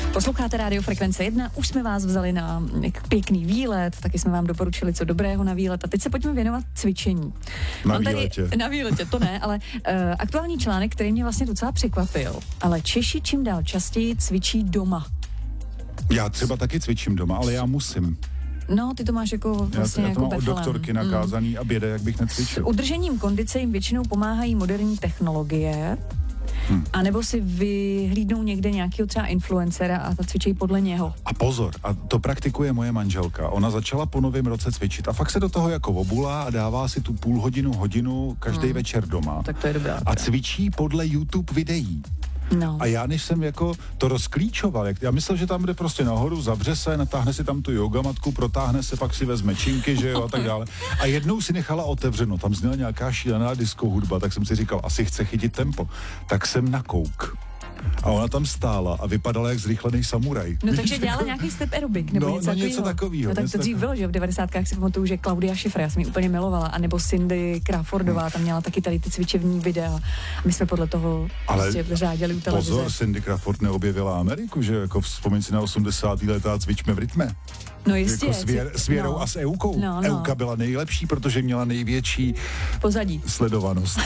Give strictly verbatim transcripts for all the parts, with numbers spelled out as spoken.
Posloucháte Rádio Frekvence jedna, už jsme vás vzali na pěkný výlet, taky jsme vám doporučili co dobrého na výlet a teď se pojďme věnovat cvičení. Na Mám výletě. Tady, na výletě, to ne, ale uh, aktuální článek, který mě vlastně docela překvapil, ale Češi čím dál častěji cvičí doma. Já třeba taky cvičím doma, ale já musím. No, ty to máš jako vlastně já, já to jako mám od befelem. doktorky nakázaný mm. a běde, jak bych necvičil. S udržením kondice jim většinou pomáhají moderní technologie, Hmm. A nebo si vyhlídnou někde nějakého třeba influencera a cvičí podle něho. A pozor, a to praktikuje moje manželka. Ona začala po novém roce cvičit a fakt se do toho jako obulá a dává si tu půl hodinu, hodinu každý hmm. večer doma. Tak to je dobrá. A cvičí podle YouTube videí. No. A já, než jsem jako to rozklíčoval, jak, já myslel, že tam jde prostě nahoru, zavře se, natáhne si tam tu yogamatku, protáhne se, pak si vezme činky, že jo, a tak dále. A jednou si nechala otevřeno, tam zněla nějaká šílená disco hudba, tak jsem si říkal, asi chce chytit tempo. Tak jsem nakouk. A ona tam stála a vypadala jak zrychlený samuraj. No takže dělala nějaký step aerobik nebo no, něco, no, něco takového. No tak to dřív bylo, že v devadesátkách si pamatuju, že Claudia Schiffer, já jsem ji úplně milovala, anebo Cindy Crawfordová, tam měla taky tady ty cvičební videa. My jsme podle toho prostě řáděli u televize. Pozor, Cindy Crawford neobjevila Ameriku, že jako vzpomeň si na osmdesátá léta, cvičme v rytme. No jistě. Jako s, věr, s Věrou no. a s Eukou. No, no. Euka byla nejlepší, protože měla největší pozadí. Sledovanost.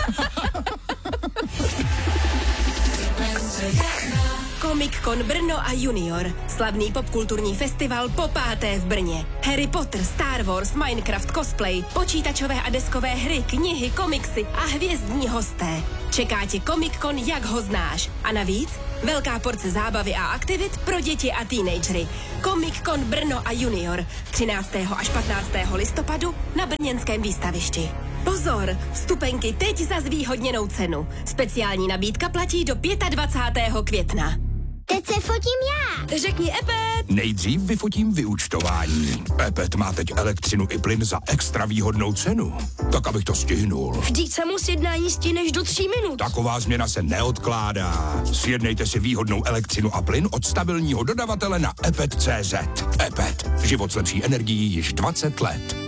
Comic-Con Brno a Junior. Slavný popkulturní festival po páté v Brně. Harry Potter, Star Wars, Minecraft, cosplay, počítačové a deskové hry, knihy, komiksy a hvězdní hosté. Čeká tě Comic-Con, jak ho znáš. A navíc velká porce zábavy a aktivit pro děti a teenagery. Comic-Con Brno a Junior. třináctého až patnáctého listopadu na brněnském výstavišti. Pozor, vstupenky teď za zvýhodněnou cenu. Speciální nabídka platí do dvacátého pátého května. Teď se fotím já. Řekni Epet. Nejdřív vyfotím vyúčtování. Epet má teď elektřinu i plyn za extra výhodnou cenu. Tak, abych to stihnul. Vždyť se mu sjednání stihneš do tří minut. Taková změna se neodkládá. Sjednejte si výhodnou elektřinu a plyn od stabilního dodavatele na epet tečka cé zet. Epet. Život s lepší energií již dvacet let.